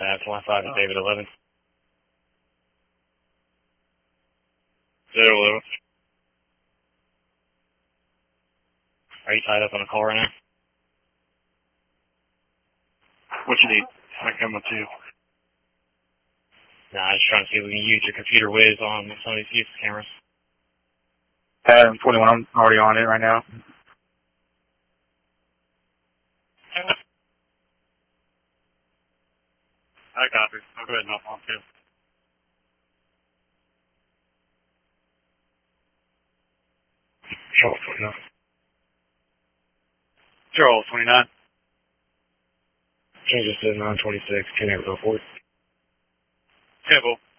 That's 1-5 to David 11. 011. Are you tied up on a call right now? What you need? I can come up to you. Nah, I'm just trying to see if we can use your computer whiz on some of these youth cameras. 21, I'm already on it right now. I copy. I'll go ahead and hop on too. Charles 29. Charles 29. Change this to 926, 10 Airville 4. Temple.